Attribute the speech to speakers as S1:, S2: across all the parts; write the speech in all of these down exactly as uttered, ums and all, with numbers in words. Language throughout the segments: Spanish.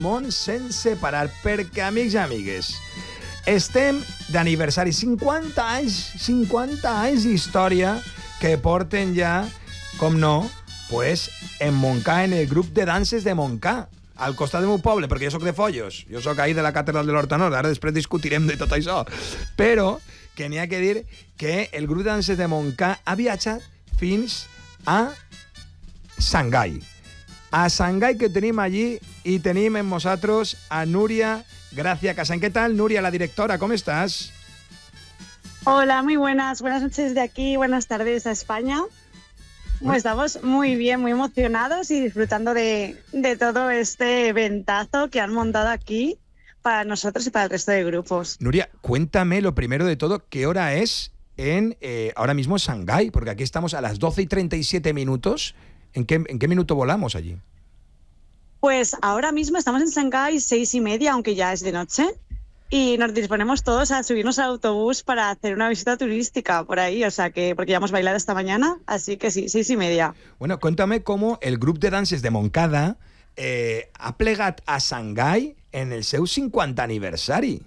S1: món sense parar, perquè, amics i amigues, estem d'aniversari, cinquanta anys, cinquanta anys d'història que porten ja, com no, pues, en Montcà, en el grup de danses de Montcà, al costat del meu poble, perquè jo soc de Follos, jo soc ahí de la catedral de l'Hortanor, ara després discutirem de tot això, però que n'hi ha que dir que el grup de danses de Montcà ha viatjat fins a Xangai. A Xangai, que tenim allí, i tenim en nosaltres a Núria Gracia Casán. ¿Qué tal, Núria, la directora? ¿Cómo estás?
S2: Hola, muy buenas. Buenas noches de aquí, buenas tardes a España. Bueno. Estamos muy bien, muy emocionados y disfrutando de, de todo este eventazo que han montado aquí para nosotros y para el resto de grupos.
S1: Núria, cuéntame lo primero de todo, ¿qué hora es en eh, ahora mismo Xangai? Porque aquí estamos a las doce y treinta y siete minutos. ¿En qué, ¿En qué minuto volamos allí?
S2: Pues ahora mismo estamos en Xangai seis y media, aunque ya es de noche, y nos disponemos todos a subirnos al autobús para hacer una visita turística por ahí, o sea que, porque ya hemos bailado esta mañana, así que sí, seis y media.
S1: Bueno, cuéntame cómo el grup de danses de Montcada eh, ha plegat a Xangai en el seu cinquanta aniversari.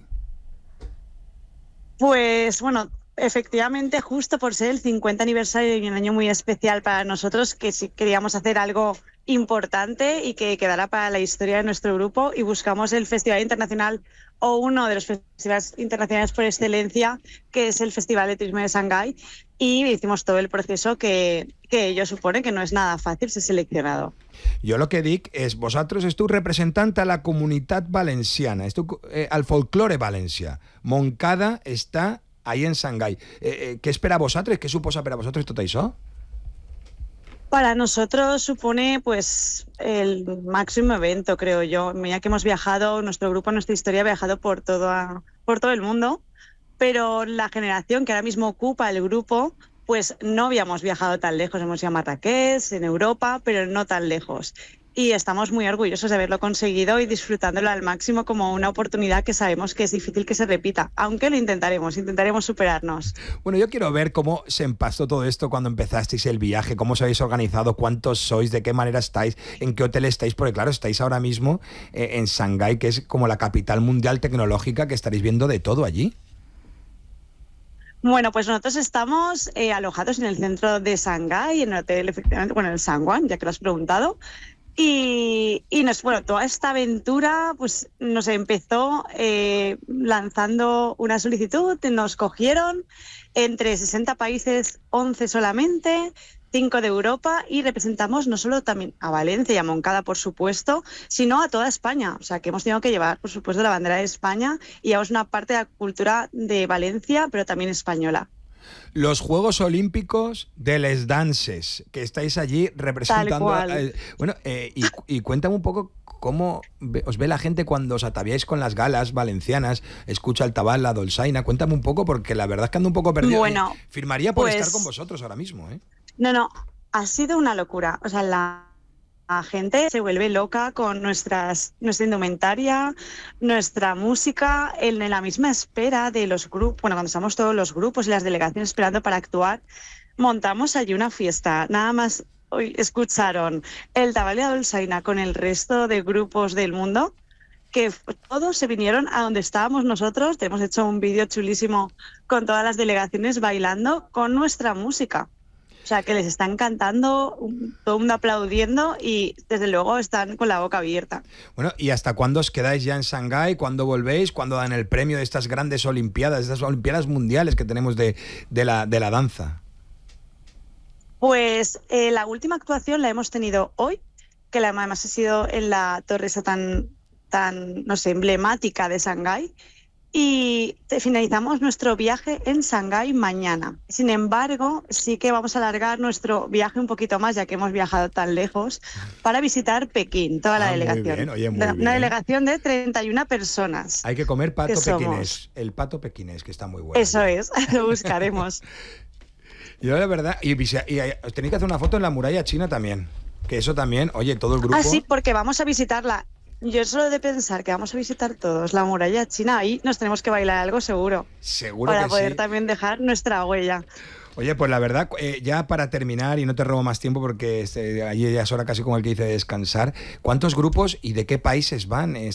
S2: Pues bueno, efectivamente, justo por ser el cincuenta aniversario y un año muy especial para nosotros, que sí queríamos hacer algo importante y que quedará para la historia de nuestro grupo, y buscamos el Festival Internacional, o uno de los festivales internacionales por excelencia, que es el Festival de Turismo de Xangai, y hicimos todo el proceso que, que ello supone, que no es nada fácil ser seleccionado.
S1: Jo el que dic és, vosaltres esteu representant a la comunitat valenciana, esteu eh, al folklore valencià. Montcada està ahí en Xangai. Eh, eh, què és per a vosaltres? Què suposa per a vosaltres tot això?
S2: Para nosotros supone pues el máximo evento, creo yo. Ya que hemos viajado, nuestro grupo, nuestra historia ha viajado por todo, por todo el mundo, pero la generación que ahora mismo ocupa el grupo, pues no habíamos viajado tan lejos. Hemos ido a Marrakech, en Europa, pero no tan lejos. Y estamos muy orgullosos de haberlo conseguido y disfrutándolo al máximo como una oportunidad que sabemos que es difícil que se repita, aunque lo intentaremos, intentaremos superarnos.
S1: Bueno, yo quiero ver cómo se empastó todo esto cuando empezasteis el viaje, cómo os habéis organizado, cuántos sois, de qué manera estáis, en qué hotel estáis, porque claro, estáis ahora mismo eh, en Xangai, que es como la capital mundial tecnológica, que estaréis viendo de todo allí.
S2: Bueno, pues nosotros estamos eh, alojados en el centro de Xangai, en el hotel, efectivamente, bueno, en el Sangwon, ya que lo has preguntado. Y, y nos, bueno, toda esta aventura pues nos empezó eh, lanzando una solicitud, nos cogieron entre sesenta países, once solamente, cinco de Europa, y representamos no solo también a Valencia y a Montcada, por supuesto, sino a toda España. O sea, que hemos tenido que llevar, por supuesto, la bandera de España, y llevamos una parte de la cultura de Valencia, pero también española.
S1: Los Juegos Olímpicos de les Danses, que estáis allí representando.
S2: Tal cual.
S1: Eh, bueno, eh, y, y cuéntame un poco cómo ve, os ve la gente cuando os ataviáis con las galas valencianas, escucha el tabal, la dolçaina. Cuéntame un poco, porque la verdad es que ando un poco perdido.
S2: Bueno,
S1: firmaría por
S2: pues,
S1: estar con vosotros ahora mismo, ¿eh?
S2: No, no, ha sido una locura. O sea, la... La gente se vuelve loca con nuestras, nuestra indumentaria, nuestra música, en la misma espera de los grupos. Bueno, cuando estamos todos los grupos y las delegaciones esperando para actuar, montamos allí una fiesta. Nada más hoy escucharon el tabal de dolçaina con el resto de grupos del mundo, que todos se vinieron a donde estábamos nosotros. Hemos hecho un vídeo chulísimo con todas las delegaciones bailando con nuestra música. O sea, que les están cantando, todo el mundo aplaudiendo, y desde luego están con la boca abierta.
S1: Bueno, ¿y hasta cuándo os quedáis ya en Xangai? ¿Cuándo volvéis? ¿Cuándo dan el premio de estas grandes olimpiadas, estas olimpiadas mundiales que tenemos de, de, la, de la danza?
S2: Pues eh, la última actuación la hemos tenido hoy, que la, además ha sido en la torre esa tan, tan, no sé, emblemática de Xangai. Y finalizamos nuestro viaje en Xangai mañana. Sin embargo, sí que vamos a alargar nuestro viaje un poquito más, ya que hemos viajado tan lejos, para visitar Pekín, toda la
S1: ah,
S2: delegación.
S1: Muy bien, oye, muy
S2: una
S1: bien.
S2: delegación de treinta y una personas.
S1: Hay que comer pato
S2: que
S1: pequinés, el pato pequinés, que está muy bueno.
S2: Eso es, lo buscaremos.
S1: Yo la verdad, y, y, y os tenéis que hacer una foto en la muralla china también, que eso también, oye, todo el grupo...
S2: Ah, sí, porque vamos a visitarla. Yo solo de pensar que vamos a visitar todos la muralla china, ahí nos tenemos que bailar algo seguro.
S1: Seguro
S2: para
S1: que
S2: poder
S1: sí.
S2: también dejar nuestra huella.
S1: Oye, pues la verdad, eh, ya para terminar, y no te robo más tiempo porque este, allí ya es hora casi como el que dice de descansar, ¿cuántos grupos y de qué países van?